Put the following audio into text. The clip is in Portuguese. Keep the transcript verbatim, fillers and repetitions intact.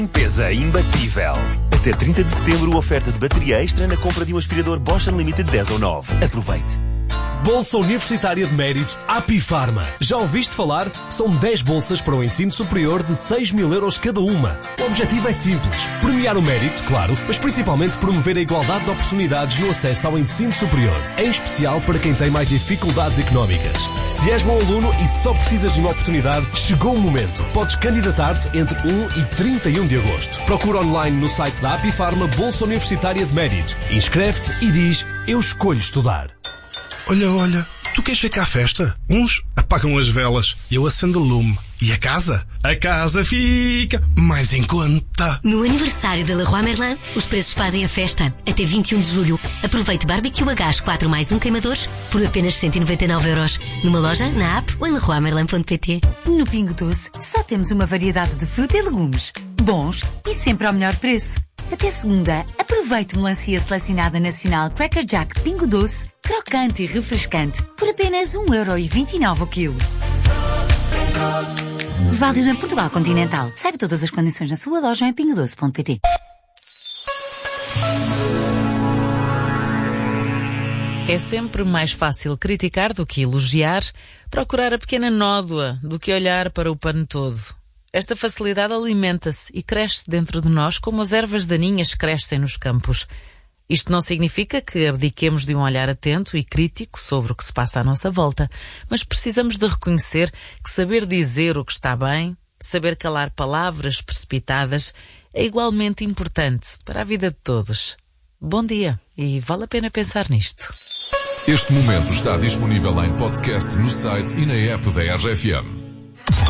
Limpeza imbatível. Até trinta de setembro, oferta de bateria extra na compra de um aspirador Bosch Unlimited dez ou nove. Aproveite. Bolsa Universitária de Mérito Apifarma. Já ouviste falar? São dez bolsas para o ensino superior de seis mil euros cada uma. O objetivo é simples. Premiar o mérito, claro, mas principalmente promover a igualdade de oportunidades no acesso ao ensino superior. Em especial para quem tem mais dificuldades económicas. Se és bom aluno e só precisas de uma oportunidade, chegou o momento. Podes candidatar-te entre um e trinta e um de agosto. Procura online no site da Apifarma Bolsa Universitária de Mérito. Inscreve-te e diz: eu escolho estudar. Olha, olha, tu queres ver cá a festa? Uns apagam as velas, eu acendo o lume. E a casa? A casa fica mais em conta. No aniversário da Leroy Merlin, os preços fazem a festa. Até vinte e um de julho. Aproveite barbecue a gás quatro mais um queimadores por apenas cento e noventa e nove euros. Numa loja, na app ou em leroy merlin ponto pt. No Pingo Doce, só temos uma variedade de fruta e legumes. Bons e sempre ao melhor preço. Até segunda, aproveite melancia selecionada nacional Cracker Jack Pingo Doce, crocante e refrescante, por apenas um euro e vinte e nove o quilo. Válido em Portugal Continental. Saiba todas as condições na sua loja em pingo doce ponto pt. É sempre mais fácil criticar do que elogiar, procurar a pequena nódoa do que olhar para o pano todo. Esta facilidade alimenta-se e cresce dentro de nós como as ervas daninhas crescem nos campos. Isto não significa que abdiquemos de um olhar atento e crítico sobre o que se passa à nossa volta, mas precisamos de reconhecer que saber dizer o que está bem, saber calar palavras precipitadas, é igualmente importante para a vida de todos. Bom dia e vale a pena pensar nisto. Este momento está disponível em podcast no site e na app da R F M.